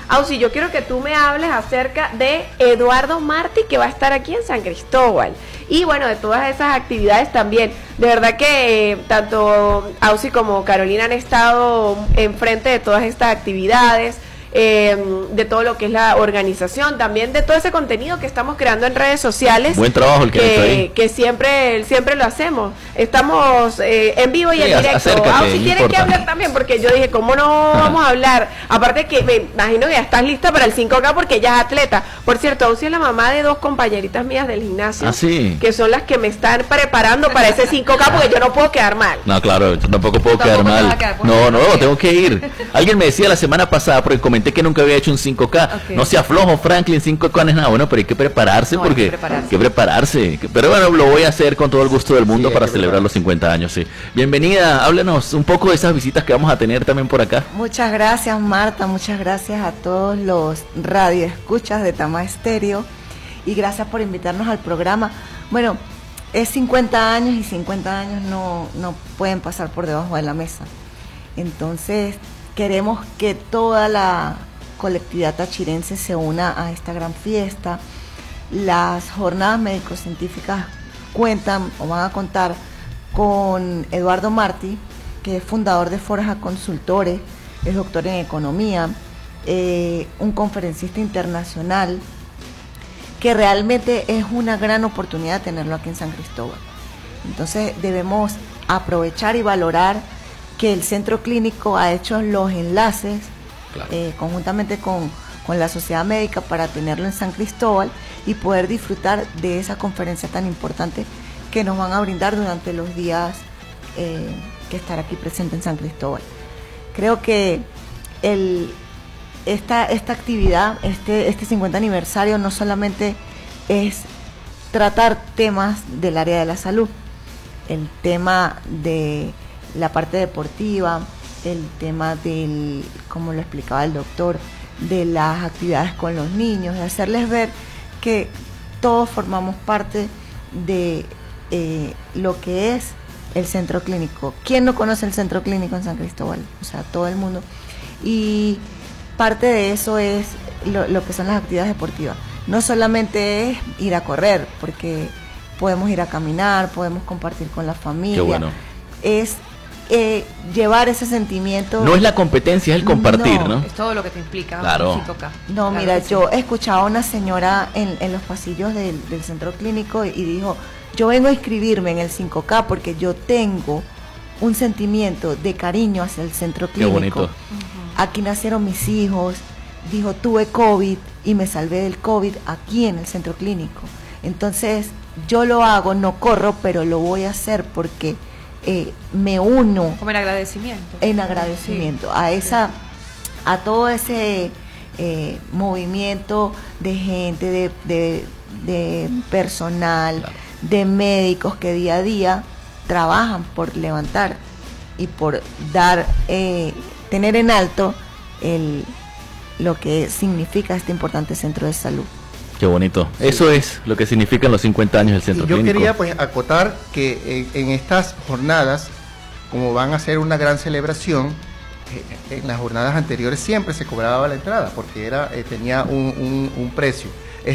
Ausi, yo quiero que tú me hables acerca de Eduardo Martí, que va a estar aquí en San Cristóbal. Y bueno, de todas esas actividades también. De verdad que tanto Ausi como Carolina han estado enfrente de todas estas actividades. De todo lo que es la organización, también de todo ese contenido que estamos creando en redes sociales. Buen trabajo el que siempre lo hacemos. Estamos en vivo y en directo. Si tienes que hablar también, porque yo dije, ¿cómo no vamos a hablar? Aparte que me imagino que ya estás lista para el 5K porque ya es atleta. Por cierto, Ausi es la mamá de 2 compañeritas mías del gimnasio, sí, que son las que me están preparando para ese 5K porque yo no puedo quedar mal. No, claro, yo tampoco puedo quedar mal. No, tengo que ir. Alguien me decía la semana pasada, porque comenté que nunca había hecho un 5K. No sea flojo, Franklin, 5K no es nada. Bueno, pero hay que prepararse, porque hay que prepararse. Pero bueno, lo voy a hacer con todo el gusto del mundo para celebrar los 50 años, sí. Bienvenida, háblanos un poco de esas visitas que vamos a tener también por acá. Muchas gracias, Marta, muchas gracias a todos los radioescuchas de Tama Estéreo y gracias por invitarnos al programa. Bueno, es 50 años y 50 años no pueden pasar por debajo de la mesa. Entonces, queremos que toda la colectividad tachirense se una a esta gran fiesta. Las jornadas médico-científicas cuentan o van a contar con Eduardo Martí, que es fundador de Forja Consultores, es doctor en economía, un conferencista internacional, que realmente es una gran oportunidad tenerlo aquí en San Cristóbal. Entonces debemos aprovechar y valorar que el centro clínico ha hecho los enlaces conjuntamente con la sociedad médica para tenerlo en San Cristóbal y poder disfrutar de esa conferencia tan importante que nos van a brindar durante los días que estará aquí presente en San Cristóbal. Creo que esta actividad, este 50 aniversario, no solamente es tratar temas del área de la salud, el tema de la parte deportiva, el tema del, como lo explicaba el doctor, de las actividades con los niños, de hacerles ver que todos formamos parte de lo que es el centro clínico. ¿Quién no conoce el centro clínico en San Cristóbal? O sea, todo el mundo. Y parte de eso es lo que son las actividades deportivas. No solamente es ir a correr, porque podemos ir a caminar, podemos compartir con la familia. Qué bueno. Es llevar ese sentimiento. No es la competencia, es el compartir, ¿no? Es todo lo que te implica. Claro. No, mira, yo escuchaba a una señora en los pasillos del centro clínico y dijo, yo vengo a inscribirme en el 5K porque yo tengo un sentimiento de cariño hacia el centro clínico. Qué bonito. Aquí nacieron mis hijos, dijo, tuve COVID y me salvé del COVID aquí en el centro clínico. Entonces, yo lo hago, no corro, pero lo voy a hacer porque me uno. Como en agradecimiento. En agradecimiento a todo ese movimiento de gente, de personal, claro, de médicos que día a día trabajan por levantar y por dar, tener en alto lo que significa este importante centro de salud. Qué bonito. Sí. Eso es lo que significan los 50 años del centro clínico. Yo quería pues acotar que en estas jornadas, como van a ser una gran celebración, en las jornadas anteriores siempre se cobraba la entrada porque tenía un precio.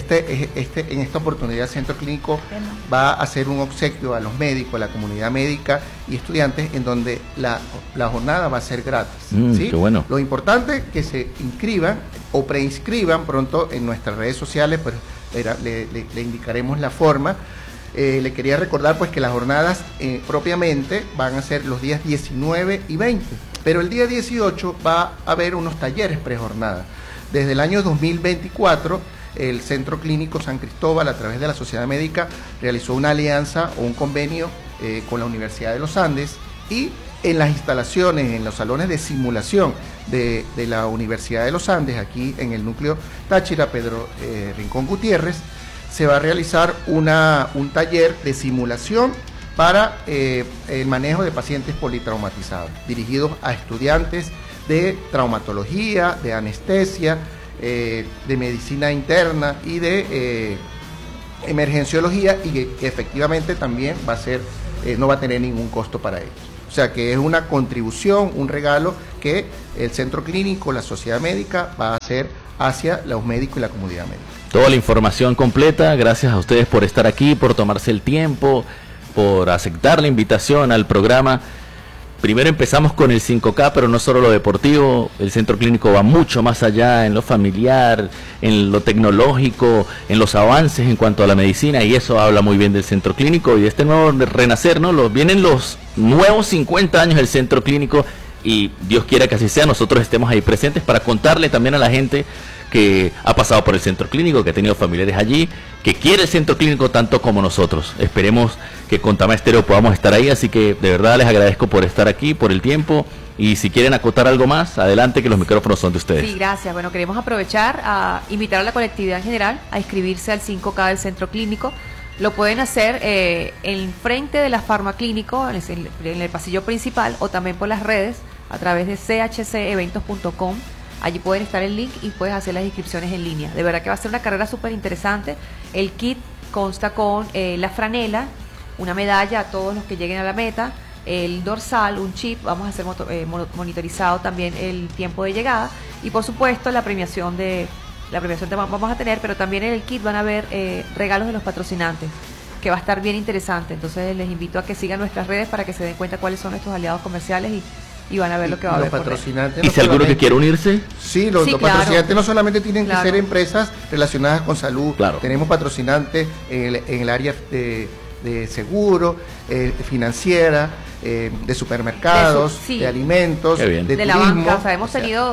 En esta oportunidad el centro clínico va a hacer un obsequio a los médicos, a la comunidad médica y estudiantes, en donde la jornada va a ser gratis. ¿Sí? Qué bueno. Lo importante es que se inscriban o preinscriban pronto en nuestras redes sociales, pues le indicaremos la forma. Le quería recordar pues que las jornadas propiamente van a ser los días 19 y 20, pero el día 18 va a haber unos talleres prejornada. Desde el año 2024 el Centro Clínico San Cristóbal, a través de la Sociedad Médica, realizó una alianza o un convenio con la Universidad de los Andes, y en las instalaciones, en los salones de simulación de la Universidad de los Andes, aquí en el núcleo Táchira, Pedro Rincón Gutiérrez, se va a realizar un taller de simulación para el manejo de pacientes politraumatizados, dirigidos a estudiantes de traumatología, de anestesia, de medicina interna y de emergenciología, y que efectivamente también va a ser, no va a tener ningún costo para ellos. O sea que es una contribución, un regalo que el centro clínico, la sociedad médica va a hacer hacia los médicos y la comunidad médica. Toda la información completa, gracias a ustedes por estar aquí, por tomarse el tiempo, por aceptar la invitación al programa. Primero empezamos con el 5K, pero no solo lo deportivo, el centro clínico va mucho más allá en lo familiar, en lo tecnológico, en los avances en cuanto a la medicina, y eso habla muy bien del centro clínico y de este nuevo renacer, ¿no? Vienen los nuevos 50 años del centro clínico y Dios quiera que así sea, nosotros estemos ahí presentes para contarle también a la gente que ha pasado por el centro clínico, que ha tenido familiares allí, que quiere el centro clínico tanto como nosotros. Esperemos que con Tama Estéreo podamos estar ahí, así que de verdad les agradezco por estar aquí, por el tiempo, y si quieren acotar algo más, adelante, que los micrófonos son de ustedes. Sí, gracias. Bueno, queremos aprovechar a invitar a la colectividad en general a inscribirse al 5K del centro clínico. Lo pueden hacer en frente de la Farmaclínico, en el pasillo principal, o también por las redes, a través de chceventos.com. Allí pueden estar el link y puedes hacer las inscripciones en línea. De verdad que va a ser una carrera súper interesante. El kit consta con la franela, una medalla a todos los que lleguen a la meta, el dorsal, un chip, vamos a hacer monitorizado también el tiempo de llegada, y por supuesto la premiación vamos a tener, pero también en el kit van a haber regalos de los patrocinantes, que va a estar bien interesante. Entonces les invito a que sigan nuestras redes para que se den cuenta cuáles son nuestros aliados comerciales y van a ver lo que va a haber. Patrocinantes, ¿Y si alguno que quiere unirse? Sí, los patrocinantes no solamente tienen que ser empresas relacionadas con salud. Claro. Tenemos patrocinantes en el área de seguro, financiera, de supermercados, de alimentos, de turismo. La banca. O sea, hemos tenido,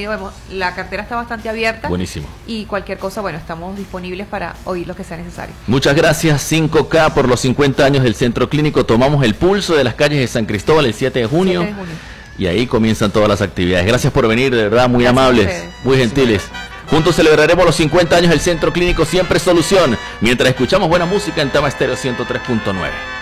la cartera está bastante abierta. Buenísimo. Y cualquier cosa, bueno, estamos disponibles para oír lo que sea necesario. Muchas gracias 5K por los 50 años del centro clínico. Tomamos el pulso de las calles de San Cristóbal el 7 de junio. Y ahí comienzan todas las actividades. Gracias por venir, de verdad, muy amables, muy gentiles. Juntos celebraremos los 50 años del Centro Clínico Siempre Solución, mientras escuchamos buena música en Tama Estéreo 103.9.